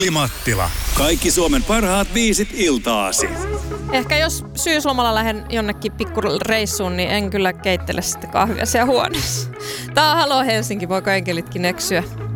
Mattila. Kaikki Suomen parhaat biisit iltaasi. Ehkä jos syyslomalla lähden jonnekin pikkureissuun, niin en kyllä keittele sitten kahvia siellä huoneessa. Tää on Halo Helsinki, voiko enkelitkin eksyä?